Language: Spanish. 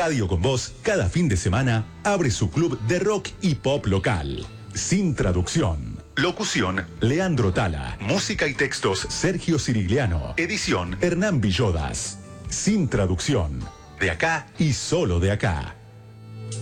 Radio con Voz, cada fin de semana, abre su club de rock y pop local. Sin traducción. Locución, Leandro Tala. Música y textos, Sergio Cirigliano. Edición, Hernán Villodas. Sin traducción. De acá y solo de acá.